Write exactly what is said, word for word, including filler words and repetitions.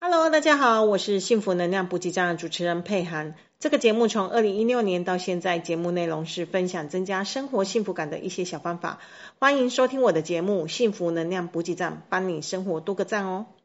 Hello， 大家好，我是幸福能量补给站的主持人佩涵。这个节目从二零一六年到现在，节目内容是分享增加生活幸福感的一些小方法。欢迎收听我的节目《幸福能量补给站》，帮你生活多个赞哦。